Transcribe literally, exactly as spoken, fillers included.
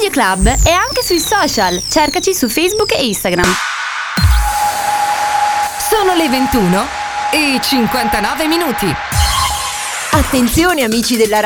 Radio Club è anche sui social. Cercaci su Facebook e Instagram. Sono le ventuno e cinquantanove minuti. Attenzione amici della